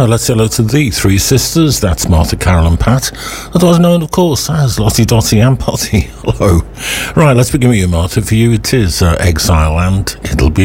let's say hello to the three sisters. That's Martha, Carol and Pat, otherwise known, of course, as Lottie, Dottie and Potty. Hello. Right, let's begin with you, Martha. For you, it is Exile, and it'll be